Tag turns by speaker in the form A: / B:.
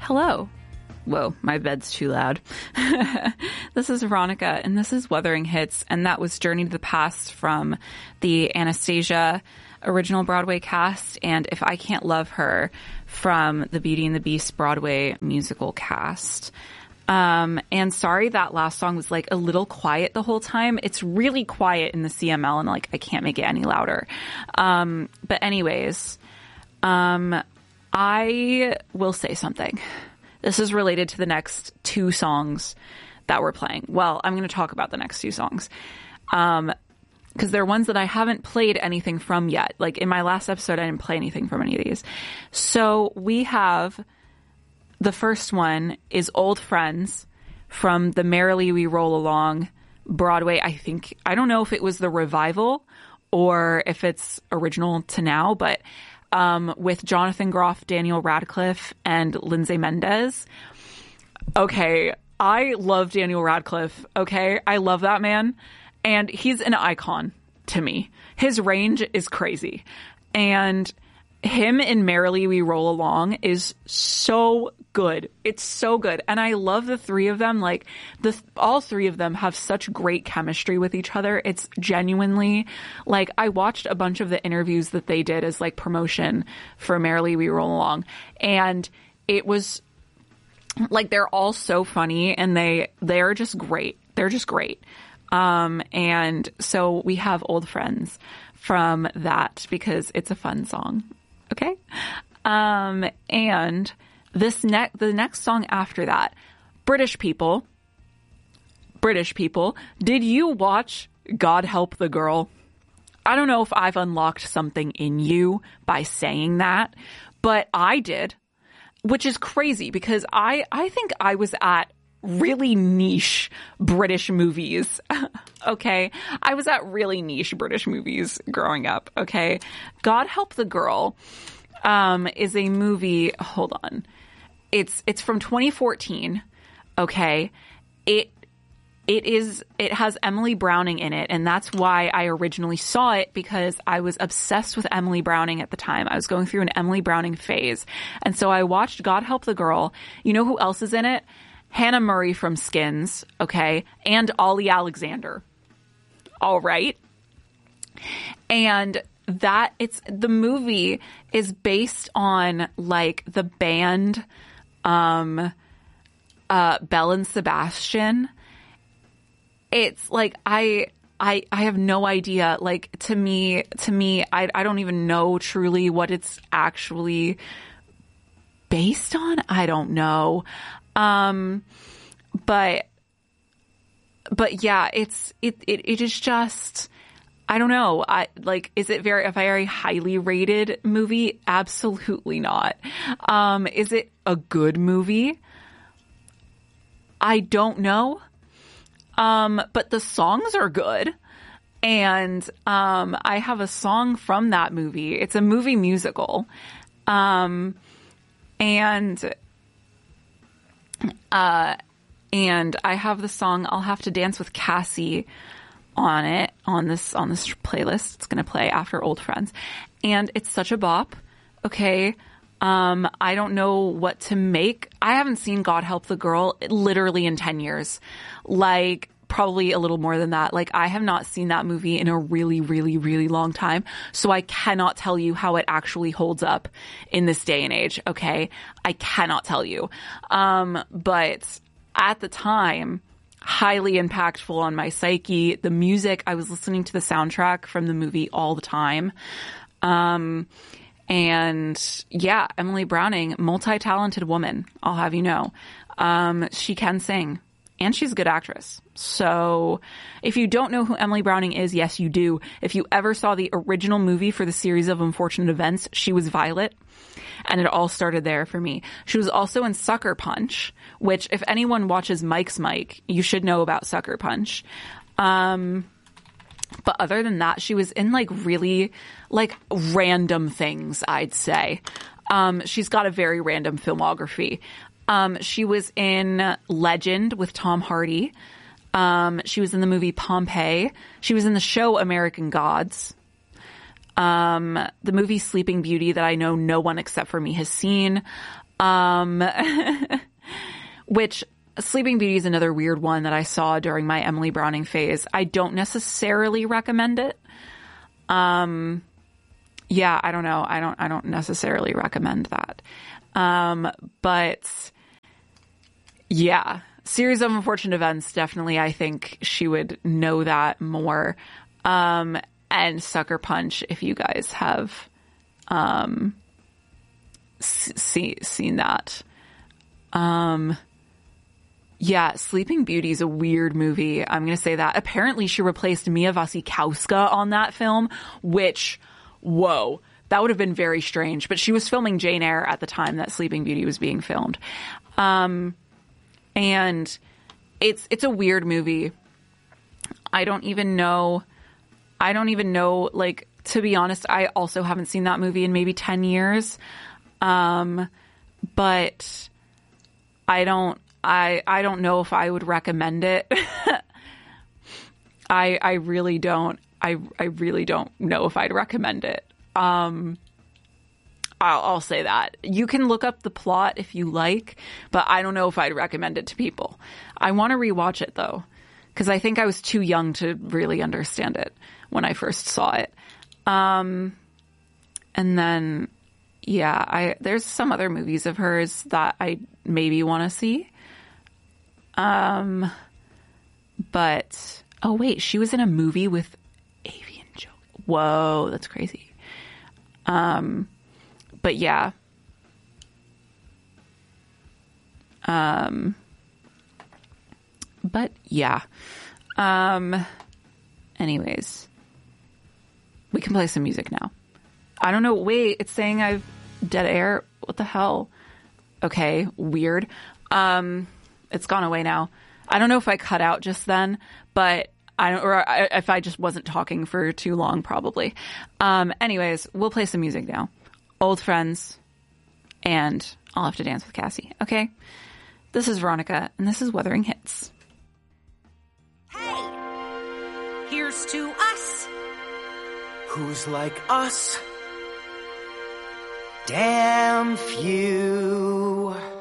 A: Hello. Whoa, my bed's too loud. This is Veronica, and this is Wuthering Hits, and that was Journey to the Past from the Anastasia original Broadway cast, and If I Can't Love Her from the Beauty and the Beast Broadway musical cast. And sorry that last song was like a little quiet the whole time. It's really quiet in the CML, and like I can't make it any louder. But anyways, I will say something. This is related to the next two songs that we're playing. Well, I'm going to talk about the next two songs. Because they're ones that I haven't played anything from yet. Like in my last episode, I didn't play anything from any of these. So we have the first one is Old Friends from the Merrily We Roll Along Broadway. I don't know if it was the revival or if it's original to now, but with Jonathan Groff, Daniel Radcliffe, and Lindsay Mendez. Okay, I love Daniel Radcliffe. Okay, I love that man. And he's an icon to me. His range is crazy. And him in Merrily We Roll Along is so good. It's so good. And I love the three of them. Like, all three of them have such great chemistry with each other. It's genuinely, like, I watched a bunch of the interviews that they did as, like, promotion for Merrily We Roll Along. And it was, like, they're all so funny, and they're just great. They're just great. And so we have Old Friends from that because it's a fun song. Okay. And the next song after that, British people, did you watch God Help the Girl? I don't know if I've unlocked something in you by saying that, but I did, which is crazy because I think I was at really niche British movies. Okay. I was at really niche British movies growing up. Okay. God Help the Girl, is a movie. Hold on. It's from 2014. Okay. It has Emily Browning in it. And that's why I originally saw it, because I was obsessed with Emily Browning at the time. I was going through an Emily Browning phase. And so I watched God Help the Girl. You know who else is in it? Hannah Murray from Skins, okay, and Ollie Alexander. All right. And the movie is based on like the band Belle and Sebastian. It's like I have no idea. Like to me, I don't even know truly what it's actually based on. I don't know. But yeah, it is just, I don't know. Is it a very highly rated movie? Absolutely not. Is it a good movie? I don't know. But the songs are good. And, I have a song from that movie. It's a movie musical. And I have the song I'll Have to Dance with Cassie on this playlist. It's going to play after Old Friends. And it's such a bop. Okay. I don't know what to make. I haven't seen God Help the Girl literally in 10 years. Like probably a little more than that. Like I have not seen that movie in a really, really, really long time. So I cannot tell you how it actually holds up in this day and age. Okay. I cannot tell you. But at the time, highly impactful on my psyche. The music, I was listening to the soundtrack from the movie all the time. And yeah, Emily Browning, multi-talented woman, I'll have you know. She can sing. And she's a good actress. So if you don't know who Emily Browning is, yes, you do. If you ever saw the original movie for the Series of Unfortunate Events, she was Violet. And it all started there for me. She was also in Sucker Punch, which if anyone watches Mike's Mike, you should know about Sucker Punch. But other than that, she was in like really like random things, I'd say. She's got a very random filmography. She was in Legend with Tom Hardy. She was in the movie Pompeii. She was in the show American Gods. The movie Sleeping Beauty that I know no one except for me has seen. Which Sleeping Beauty is another weird one that I saw during my Emily Browning phase. I don't necessarily recommend it. Yeah, I don't know. I don't necessarily recommend that. But yeah, Series of Unfortunate Events, definitely, I think she would know that more. And Sucker Punch, if you guys have, seen that. Yeah, Sleeping Beauty is a weird movie. I'm going to say that. Apparently she replaced Mia Wasikowska on that film, which, whoa, that would have been very strange. But she was filming Jane Eyre at the time that Sleeping Beauty was being filmed. And it's a weird movie. I don't even know, like, to be honest, I also haven't seen that movie in maybe 10 years. But I don't know if I would recommend it. I really don't. I really don't know if I'd recommend it. I'll say that. You can look up the plot if you like, but I don't know if I'd recommend it to people. I want to rewatch it though, because I think I was too young to really understand it when I first saw it. And then, yeah, there's some other movies of hers that I maybe want to see. But, oh wait, she was in a movie with Avian Joe. Whoa, that's crazy. But yeah. But yeah. Anyways, we can play some music now. I don't know. Wait, it's saying I've dead air. What the hell? Okay, weird. It's gone away now. I don't know if I cut out just then, but if I just wasn't talking for too long, probably. Anyways, we'll play some music now. Old Friends, and I'll Have to Dance with Cassie. Okay? This is Veronica, and this is Wuthering Hits.
B: Hey! Here's to us!
C: Who's like us? Damn few.